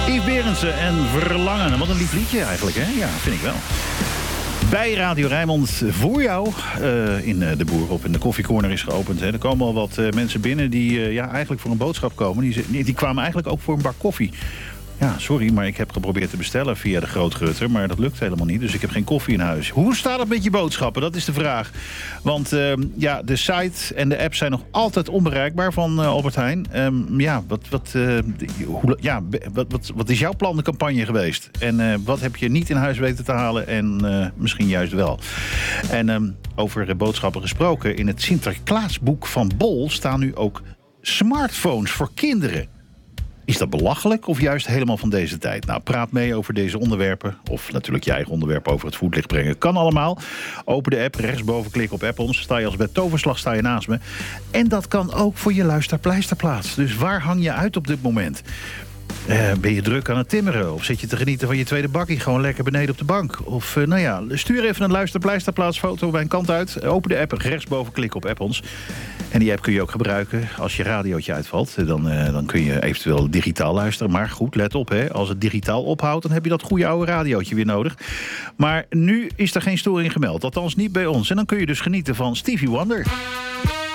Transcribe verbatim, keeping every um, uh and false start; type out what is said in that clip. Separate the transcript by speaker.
Speaker 1: Yves Berendsen en Verlangen. Wat een lief liedje eigenlijk, hè? Ja, vind ik wel. Bij Radio Rijnmond voor jou uh, in uh, de Boerenop. En de koffiecorner is geopend. Hè. Er komen al wat uh, mensen binnen die uh, ja, eigenlijk voor een boodschap komen. Die, die, die kwamen eigenlijk ook voor een bak koffie. Ja, sorry, maar ik heb geprobeerd te bestellen via de Grootgutter. Maar dat lukt helemaal niet, dus ik heb geen koffie in huis. Hoe staat het met je boodschappen? Dat is de vraag. Want uh, ja, de site en de app zijn nog altijd onbereikbaar van uh, Albert Heijn. Um, ja, wat, wat, uh, hoe, ja wat, wat, wat is jouw plan de campagne geweest? En uh, wat heb je niet in huis weten te halen en uh, misschien juist wel? En um, over uh, boodschappen gesproken. In het Sinterklaasboek van Bol staan nu ook smartphones voor kinderen. Is dat belachelijk of juist helemaal van deze tijd? Nou, praat mee over deze onderwerpen. Of natuurlijk je eigen onderwerp over het voetlicht brengen. Kan allemaal. Open de app, rechtsboven klik op app ons. Sta je als bij toverslag, sta je naast me. En dat kan ook voor je luisterpleisterplaats. Dus waar hang je uit op dit moment? Uh, ben je druk aan het timmeren? Of zit je te genieten van je tweede bakkie gewoon lekker beneden op de bank? Of uh, nou ja, stuur even een luisterpleisterplaatsfoto bij een kant uit. Open de app, rechtsboven klik op app ons. En die app kun je ook gebruiken als je radiootje uitvalt. Dan, uh, dan kun je eventueel digitaal luisteren. Maar goed, let op, hè. Als het digitaal ophoudt, dan heb je dat goede oude radiootje weer nodig. Maar nu is er geen storing gemeld. Althans niet bij ons. En dan kun je dus genieten van Stevie Wonder.